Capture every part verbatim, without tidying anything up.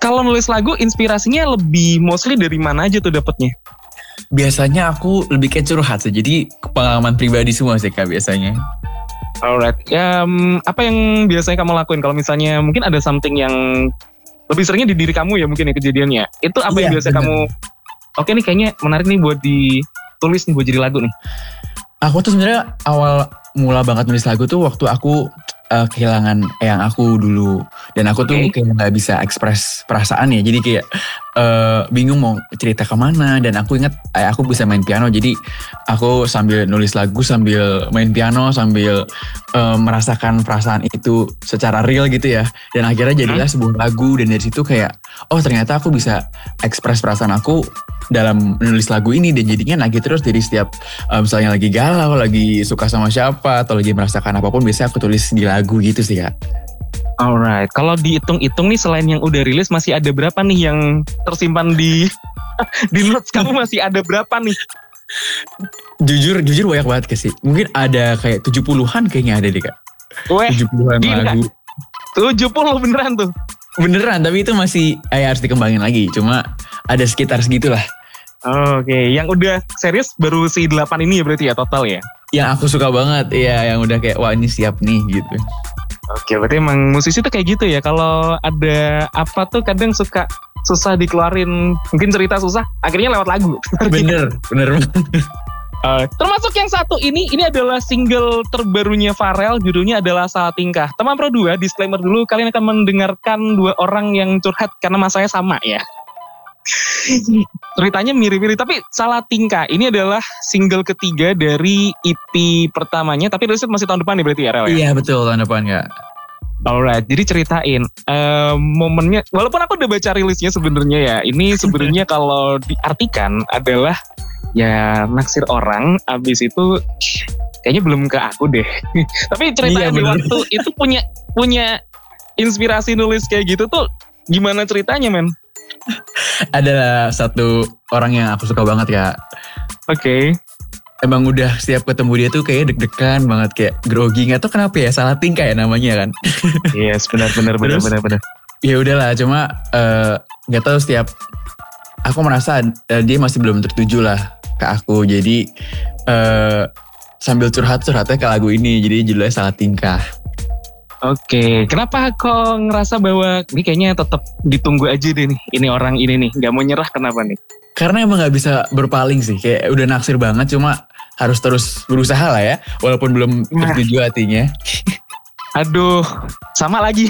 kalau nulis lagu inspirasinya lebih mostly dari mana aja tuh dapetnya? Biasanya aku lebih kayak curhat sih. Jadi pengalaman pribadi semua sih Kak biasanya. Alright. Ya, um, apa yang biasanya kamu lakuin kalau misalnya mungkin ada something yang lebih seringnya di diri kamu ya mungkin ya kejadiannya. Itu apa Iya, yang biasa bener. kamu oke nih kayaknya menarik nih buat ditulis nih buat jadi lagu nih. Aku tuh sebenarnya awal mula banget nulis lagu tuh waktu aku uh, kehilangan eyang aku dulu. Dan aku tuh Oke. kayak gak bisa ekspres perasaan ya. Jadi kayak uh, bingung mau cerita kemana. Dan aku ingat eh, aku bisa main piano. Jadi aku sambil nulis lagu sambil main piano. Sambil uh, merasakan perasaan itu secara real gitu ya. Dan akhirnya jadilah sebuah lagu. Dan dari situ kayak oh ternyata aku bisa ekspres perasaan aku dalam menulis lagu ini. Dan jadinya nagih terus dari setiap uh, misalnya lagi galau, lagi suka sama siapa, atau lagi merasakan apapun, biasanya aku tulis di lagu gitu sih Kak. Alright. Kalau dihitung-hitung nih selain yang udah rilis masih ada berapa nih yang tersimpan di di notes kamu masih ada berapa nih? Jujur, jujur banyak banget sih. Mungkin ada kayak tujuh puluhan kayaknya ada deh Kak. Weh, tujuh puluhan gila. lagu. tujuh puluh beneran tuh. Beneran, tapi itu masih eh, harus dikembangin lagi. Cuma ada sekitar segitulah. Oke, yang udah serius baru si delapan ini ya berarti ya total ya? Yang aku suka banget, iya yang udah kayak wah ini siap nih gitu. Oke, berarti emang musisi tuh kayak gitu ya. Kalau ada apa tuh kadang suka susah dikeluarin, mungkin cerita susah, akhirnya lewat lagu. Bener, bener banget. Uh, termasuk yang satu ini, ini adalah single terbarunya Pharrell, judulnya adalah Salah Tingkah. Teman Pro dua, disclaimer dulu, kalian akan mendengarkan dua orang yang curhat karena masanya sama ya. Ceritanya mirip-mirip, tapi Salah Tingkah ini adalah single ketiga dari E P pertamanya, tapi rilisnya masih tahun depan nih berarti ya, Rel ya? Iya betul, tahun depan Kak. Alright, jadi ceritain uh, momennya, walaupun aku udah baca rilisnya sebenarnya ya, ini sebenarnya kalau diartikan adalah ya naksir orang, abis itu kayaknya belum ke aku deh. Tapi ceritanya Iya, di bener. waktu itu punya punya inspirasi nulis kayak gitu tuh gimana ceritanya men? Ada satu orang yang aku suka banget Kak. Oke. Okay. Emang udah setiap ketemu dia tuh kayak deg-degan banget, kayak grogi, nggak tau kenapa ya, Salah Tingkah ya namanya kan. Yes, benar benar benar benar benar. Ya udahlah, cuma eh, nggak tahu setiap aku merasa uh, dia masih belum tertuju lah ke aku. Jadi uh, sambil curhat-curhatnya ke lagu ini. Jadi judulnya Salah Tingkah. Oke, kenapa kok ngerasa bahwa ini kayaknya tetap ditunggu aja deh nih. Ini orang ini nih, gak mau nyerah kenapa nih? Karena emang gak bisa berpaling sih. Kayak udah naksir banget, cuma harus terus berusaha lah ya. Walaupun belum Nah. tertuju hatinya. Aduh, sama lagi.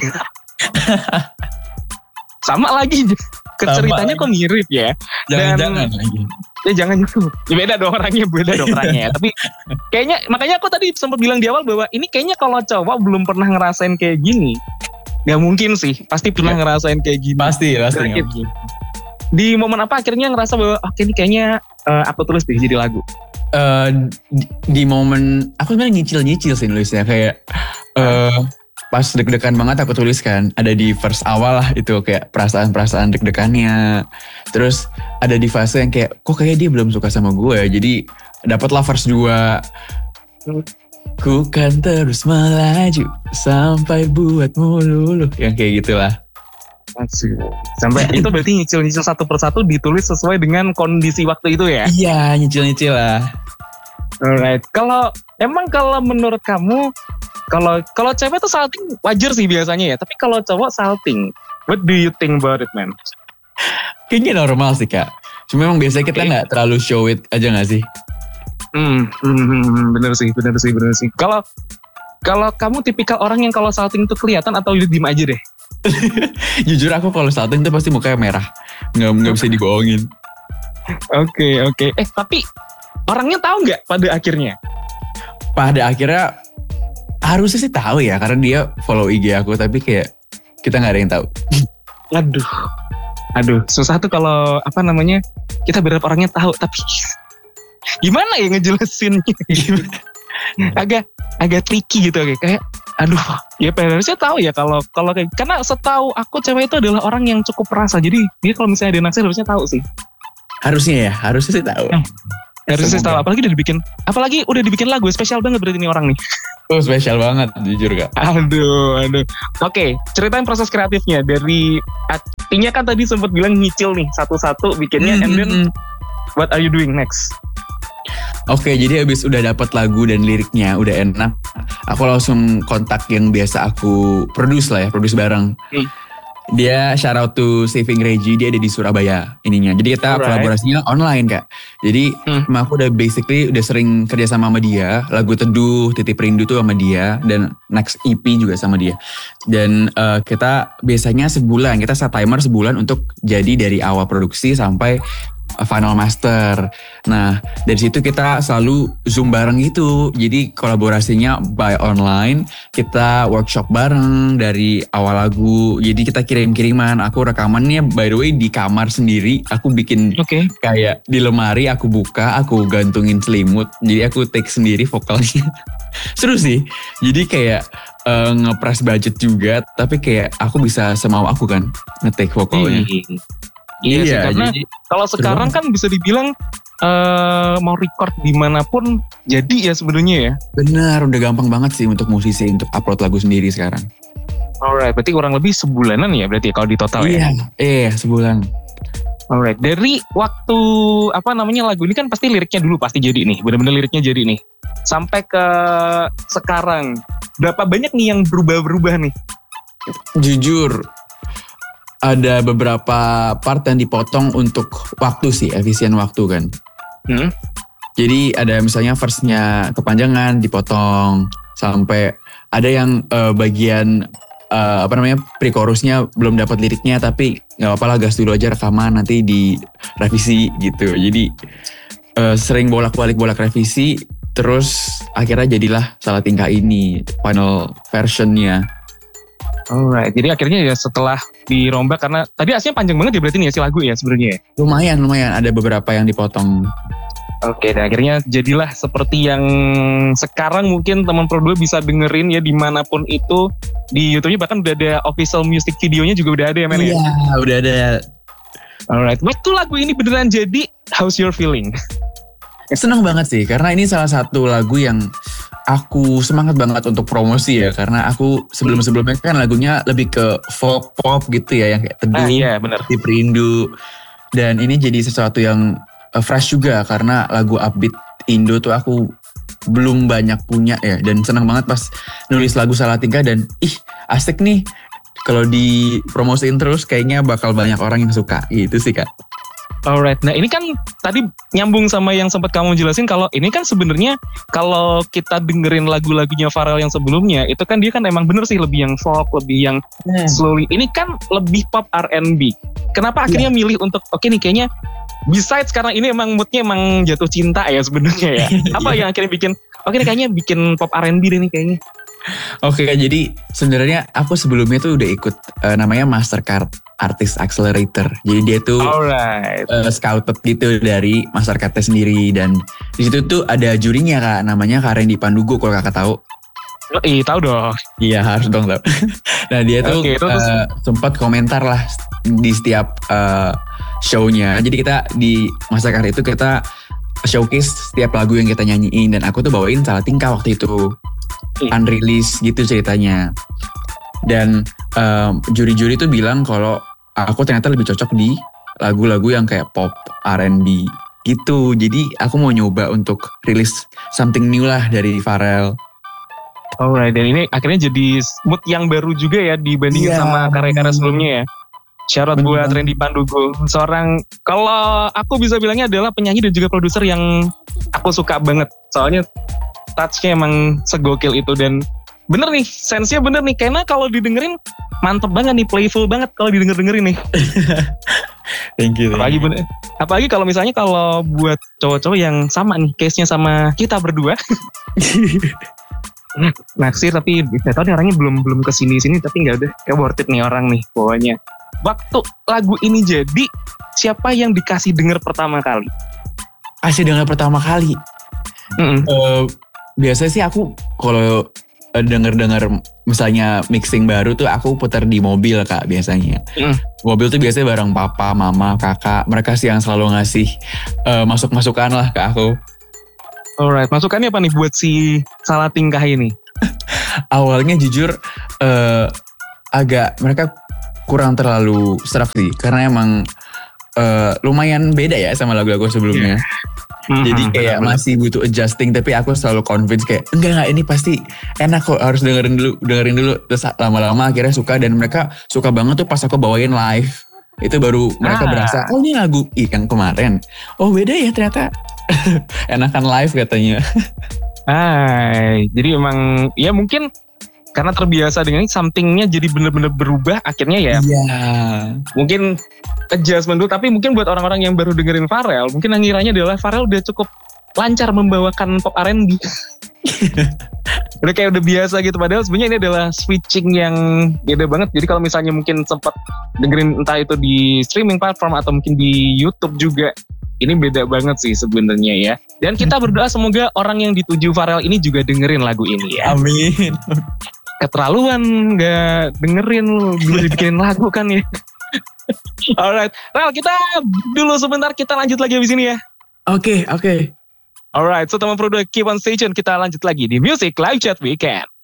Sama lagi. Ceritanya kok mirip ya. Jangan-jangan lagi. Ya jangan gitu. Ya beda dong orangnya, beda dong orangnya. Tapi kayaknya, makanya aku tadi sempat bilang di awal bahwa ini kayaknya kalau cowok belum pernah ngerasain kayak gini, gak mungkin sih. Pasti pernah ngerasain kayak gini. Pasti, pasti. Terakhir. Gak mungkin. Di momen apa akhirnya ngerasa bahwa oke ini kayaknya uh, aku tulis deh jadi lagu? Uh, di, di momen, aku sebenarnya nyicil-nyicil sih nulisnya. Kayak uh, pas deg-degan banget aku tulis kan. Ada di verse awal lah itu kayak perasaan-perasaan deg-degannya. Terus ada di fase yang kayak kok kayak dia belum suka sama gue. Jadi dapatlah verse dua. Ku kan terus melaju sampai buatmu luluh. Yang kayak gitulah. Sampai itu berarti nyicil-nyicil satu persatu ditulis sesuai dengan kondisi waktu itu ya? Iya, nyicil-nyicil lah. Alright. Kalau emang kalau menurut kamu, kalau kalau cewek tuh salting wajar sih biasanya ya. Tapi kalau cowok salting, what do you think about it, man? Kayaknya normal sih Kak. Cuma emang biasanya kita nggak terlalu show it aja nggak sih? Hmm, hmm, hmm, hmm, bener sih, bener sih, bener sih. Kalau kalau kamu tipikal orang yang kalau salting tuh kelihatan atau diem aja deh? Jujur aku kalau salting tuh pasti mukanya merah. Nggak nggak bisa dibohongin. Oke, oke. Eh tapi orangnya tahu nggak pada akhirnya? Pada akhirnya harusnya sih tahu ya, karena dia follow I G aku, tapi kayak kita nggak ada yang tahu. Aduh, aduh, susah tuh kalau apa namanya kita berharap orangnya tahu, tapi gimana ya ngejelasinnya? agak agak tricky gitu kayak, kayak aduh, ya harusnya tahu ya kalau kalau kayak karena setahu aku cewek itu adalah orang yang cukup perasa, jadi dia kalau misalnya dia naksir harusnya tahu sih. Harusnya ya, harusnya sih tahu. Harry Styles tahu, apalagi udah dibikin, apalagi udah dibikin lagu spesial banget berarti ini orang nih. Oh spesial banget jujur Kak. Aduh, aduh. Oke, ceritain proses kreatifnya dari artinya kan tadi sempat bilang nyicil nih satu-satu bikinnya, Hmm, and then hmm, hmm. what are you doing next? Oke, jadi abis udah dapat lagu dan liriknya udah enak, aku langsung kontak yang biasa aku produce lah ya, produce bareng. Hmm. Dia shout out to Saving Reggie, dia ada di Surabaya ininya. Jadi kita Alright. kolaborasinya online Kak. Jadi Hmm. emang aku udah basically udah sering kerja sama sama dia. Lagu Teduh, Titip Rindu tuh sama dia. Dan next E P juga sama dia. Dan eh, kita biasanya sebulan, kita set timer sebulan untuk jadi dari awal produksi sampai final master. Nah dari situ kita selalu zoom bareng gitu. Jadi kolaborasinya by online. Kita workshop bareng dari awal lagu. Jadi kita kirim-kiriman. Aku rekamannya by the way di kamar sendiri. Aku bikin Oke. kayak di lemari. Aku buka, aku gantungin selimut. Jadi aku take sendiri vokalnya. Seru sih. Jadi kayak uh, nge-press budget juga. Tapi kayak aku bisa semau aku kan nge-take vokalnya. Hmm. Iya, sih, karena jadi kalau sekarang kan bisa dibilang uh, mau record dimanapun jadi ya sebenarnya ya. bener udah gampang banget sih untuk musisi untuk upload lagu sendiri sekarang. Alright, berarti kurang lebih sebulanan ya berarti ya kalau di total ya. Iya, iya sebulan. Alright, dari waktu apa namanya lagu ini kan pasti liriknya dulu pasti jadi nih, benar-benar liriknya jadi nih. Sampai ke sekarang, berapa banyak nih yang berubah-berubah nih? Jujur ada beberapa part yang dipotong untuk waktu sih, efisien waktu kan. Hmm? Jadi ada misalnya verse-nya kepanjangan dipotong sampai ada yang eh, bagian eh, apa namanya pre-chorusnya belum dapat liriknya tapi nggak apa-apa lah gas dulu aja rekaman nanti di revisi gitu. Jadi eh, sering bolak-balik bolak revisi terus akhirnya jadilah Salah Tingkah ini final versionnya. Alright, jadi akhirnya ya setelah dirombak karena tadi aslinya panjang banget ya berarti nih ya si lagu ya sebenarnya. Lumayan lumayan ada beberapa yang dipotong. Oke, dan akhirnya jadilah seperti yang sekarang mungkin teman Pro dua bisa dengerin ya dimanapun itu. Di YouTube-nya bahkan udah ada official music videonya juga udah ada ya men ya? Iya udah ada. Alright, waktu lagu ini beneran jadi, how's your feeling? Seneng banget sih karena ini salah satu lagu yang aku semangat banget untuk promosi ya. Karena aku sebelum-sebelumnya kan lagunya lebih ke folk pop gitu ya yang kayak Teduh, Ah iya bener. Titip Rindu. Dan ini jadi sesuatu yang uh, fresh juga karena lagu upbeat Indo tuh aku belum banyak punya ya. Dan senang banget pas nulis lagu Salah Tingkah dan ih asik nih. Kalau dipromosiin terus kayaknya bakal banyak orang yang suka gitu sih Kak. Alright, nah ini kan tadi nyambung sama yang sempat kamu jelasin kalau ini kan sebenarnya kalau kita dengerin lagu-lagunya Pharrell yang sebelumnya itu kan dia kan emang bener sih lebih yang folk, lebih yang slowly. Ini kan lebih pop R and B. Kenapa akhirnya milih untuk oke nih kayaknya besides karena ini emang moodnya emang jatuh cinta ya sebenarnya ya. Apa yang akhirnya bikin oke nih kayaknya bikin pop R and B deh nih kayaknya. Oke, jadi sebenarnya aku sebelumnya tuh udah ikut uh, namanya Mastercard Artist Accelerator. Jadi dia tuh Alright. uh, scouted gitu dari Mastercardnya sendiri dan di situ tuh ada jurinya Kak, namanya Kak Randy Pandugo kalau Kakak tahu. Oh, iya tahu dong. Iya harus dong tahu. Nah dia tuh Oke, terus? uh, sempat komentar lah di setiap uh, show-nya. Jadi kita di Mastercard itu kita showcase setiap lagu yang kita nyanyiin dan aku tuh bawain Salah Tingkah waktu itu. Unreleased gitu ceritanya. Dan um, juri-juri tuh bilang kalau aku ternyata lebih cocok di lagu-lagu yang kayak pop R and B gitu. Jadi aku mau nyoba untuk rilis something new lah dari Pharrell. Alright, dan ini akhirnya jadi mood yang baru juga ya dibandingin Iya. sama karya-karya sebelumnya ya. Shout out Bener buat banget. Randy Pandugo. Seorang, kalau aku bisa bilangnya adalah penyanyi dan juga produser yang aku suka banget. Soalnya touch-nya emang segokil itu dan bener nih, sense-nya bener nih. Karena kalau didengerin mantep banget nih, playful banget kalau didenger-dengerin nih. Thank you. Apalagi bener, apalagi kalau misalnya kalau buat cowok-cowok yang sama nih, case-nya sama kita berdua. Naksir tapi saya tahu nih orangnya belum belum kesini sini tapi nggak udah kayak worth it nih orang nih pokoknya. Waktu lagu ini jadi siapa yang dikasih denger pertama kali? Kasih dengar pertama kali. Mm-mm. Eh, biasanya sih aku kalau eh, denger-denger misalnya mixing baru tuh aku putar di mobil Kak biasanya. Mm. Mobil tuh biasanya bareng papa, mama, kakak. Mereka sih yang selalu ngasih uh, masuk-masukan lah ke aku. Alright, masukannya apa nih buat si salah tingkah ini? Awalnya jujur uh, agak mereka kurang terlalu serak sih. Karena emang uh, lumayan beda ya sama lagu-lagu sebelumnya. Yeah. Mm-hmm, jadi kayak bener-bener. Masih butuh adjusting, tapi aku selalu convince kayak enggak enggak ini pasti enak kok, harus dengerin dulu dengerin dulu terus lama-lama akhirnya suka, dan mereka suka banget tuh pas aku bawain live. Itu baru mereka ah. berasa oh ini lagu ih, yang kemarin oh beda ya ternyata. Enakan live katanya. Hai, jadi emang ya mungkin karena terbiasa dengan somethingnya jadi bener-bener berubah akhirnya ya. Iya. Mungkin adjustment dulu, tapi mungkin buat orang-orang yang baru dengerin Pharrell, mungkin ngiranya adalah Pharrell udah cukup lancar membawakan pop R and B. Udah kayak udah biasa gitu, padahal sebenarnya ini adalah switching yang beda banget. Jadi kalau misalnya mungkin sempat dengerin entah itu di streaming platform atau mungkin di YouTube juga, ini beda banget sih sebenarnya ya. Dan kita berdoa semoga orang yang dituju Pharrell ini juga dengerin lagu ini ya. Amin. Keterlaluan gak dengerin lu, dulu dibikinin lagu kan ya. Alright, Rel, kita dulu sebentar, kita lanjut lagi abis ini ya. Oke, okay, oke. Okay. Alright, so teman produk Keep on Station, kita lanjut lagi di Music Live Chat Weekend.